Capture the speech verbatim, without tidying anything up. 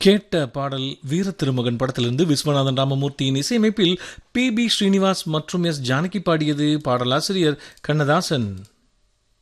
கேட்ட பாடல் வீர திருமகன் படத்திலிருந்து விஸ்வநாதன் ராமமூர்த்தியின் இசையமைப்பில் பி பி ஸ்ரீனிவாஸ் மற்றும் எஸ் ஜானகி பாடியது. பாடலாசிரியர் கண்ணதாசன்.